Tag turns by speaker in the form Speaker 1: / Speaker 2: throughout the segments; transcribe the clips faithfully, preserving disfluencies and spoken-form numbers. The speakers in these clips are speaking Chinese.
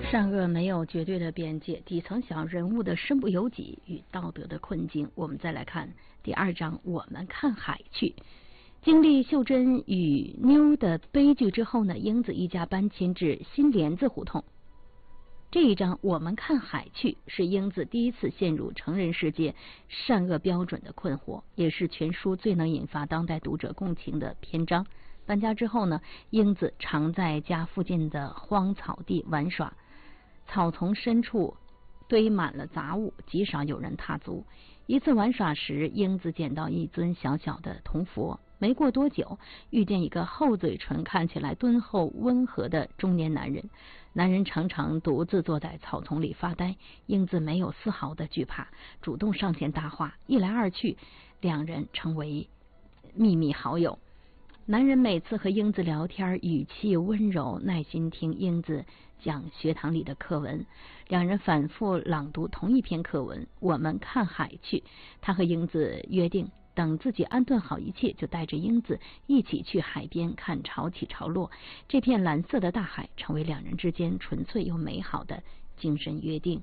Speaker 1: 善恶没有绝对的边界，底层小人物的身不由己与道德的困境。我们再来看第二章，我们看海去。经历秀珍与妞的悲剧之后呢，英子一家搬迁至新莲子胡同。这一章我们看海去是英子第一次陷入成人世界善恶标准的困惑，也是全书最能引发当代读者共情的篇章。搬家之后呢，英子常在家附近的荒草地玩耍，草丛深处堆满了杂物，极少有人踏足。一次玩耍时，英子捡到一尊小小的铜佛，没过多久遇见一个厚嘴唇、看起来敦厚温和的中年男人。男人常常独自坐在草丛里发呆，英子没有丝毫的惧怕，主动上前搭话，一来二去，两人成为秘密好友。男人每次和英子聊天，语气温柔，耐心听英子讲学堂里的课文。两人反复朗读同一篇课文，我们看海去。他和英子约定，等自己安顿好一切，就带着英子一起去海边看潮起潮落。这片蓝色的大海成为两人之间纯粹又美好的精神约定。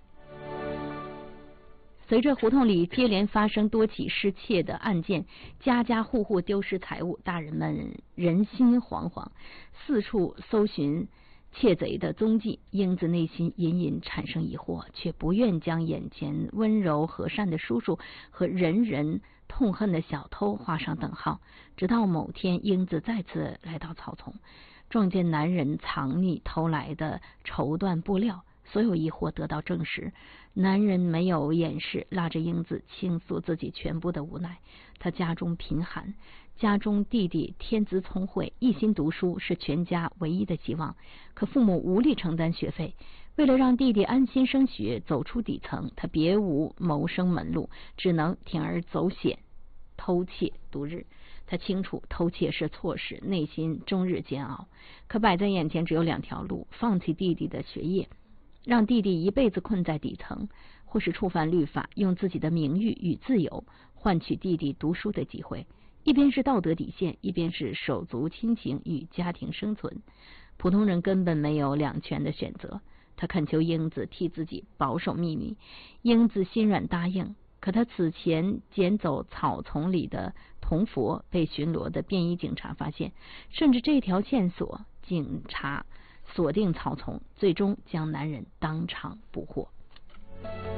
Speaker 1: 随着胡同里接连发生多起失窃的案件，家家户户丢失财物，大人们人心惶惶，四处搜寻窃贼的踪迹。英子内心隐隐产生疑惑，却不愿将眼前温柔和善的叔叔和人人痛恨的小偷画上等号。直到某天，英子再次来到草丛，撞见男人藏匿偷来的绸缎布料，所有疑惑得到证实。男人没有掩饰，拉着英子倾诉自己全部的无奈。他家中贫寒，家中弟弟天资聪慧，一心读书，是全家唯一的希望。可父母无力承担学费，为了让弟弟安心升学，走出底层，他别无谋生门路，只能铤而走险，偷窃度日。他清楚偷窃是错事，内心终日煎熬。可摆在眼前只有两条路：放弃弟弟的学业，让弟弟一辈子困在底层，或是触犯律法，用自己的名誉与自由换取弟弟读书的机会。一边是道德底线，一边是手足亲情与家庭生存。普通人根本没有两全的选择。他恳求英子替自己保守秘密，英子心软答应。可他此前捡走草丛里的铜佛被巡逻的便衣警察发现，顺着这条线索，警察锁定草丛，最终将男人当场捕获。